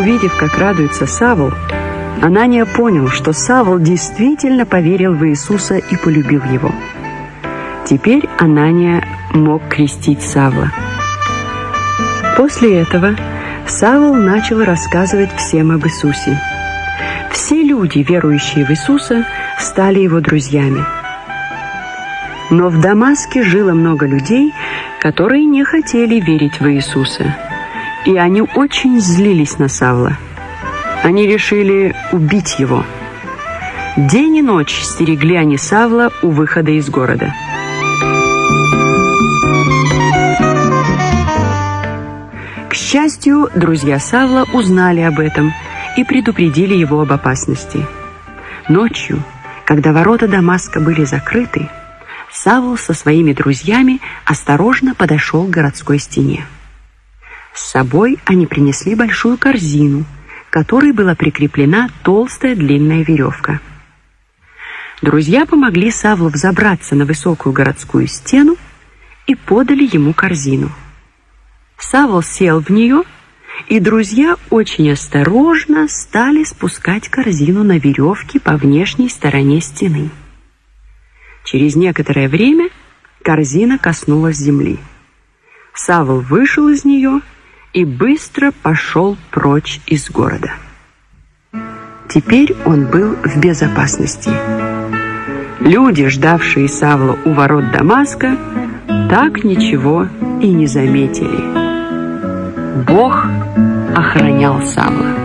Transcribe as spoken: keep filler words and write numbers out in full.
Увидев, как радуется Савл, Анания понял, что Савл действительно поверил в Иисуса и полюбил его. Теперь Анания мог крестить Савла. После этого Савл начал рассказывать всем об Иисусе. Все люди, верующие в Иисуса, стали его друзьями. Но в Дамаске жило много людей, которые не хотели верить в Иисуса, и они очень злились на Савла. Они решили убить его. День и ночь стерегли они Савла у выхода из города. К счастью, друзья Савла узнали об этом и предупредили его об опасности. Ночью, когда ворота Дамаска были закрыты, Савл со своими друзьями осторожно подошел к городской стене. С собой они принесли большую корзину, к которой была прикреплена толстая длинная веревка. Друзья помогли Савлу взобраться на высокую городскую стену и подали ему корзину. Савл сел в нее, и друзья очень осторожно стали спускать корзину на веревке по внешней стороне стены. Через некоторое время корзина коснулась земли. Савл вышел из нее и быстро пошел прочь из города. Теперь он был в безопасности. Люди, ждавшие Савла у ворот Дамаска, так ничего и не заметили. Бог охранял Савла.